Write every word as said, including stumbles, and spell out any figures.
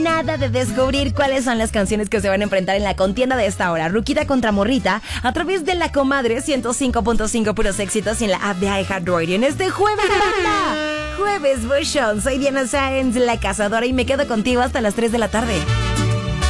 Nada de descubrir cuáles son las canciones que se van a enfrentar en la contienda de esta hora. Ruquita contra Morrita a través de La Comadre ciento cinco punto cinco puros éxitos y en la app de iHeartRadio. En este jueves, banda. Jueves Bushon. Soy Diana Sáenz, la cazadora, y me quedo contigo hasta las tres de la tarde.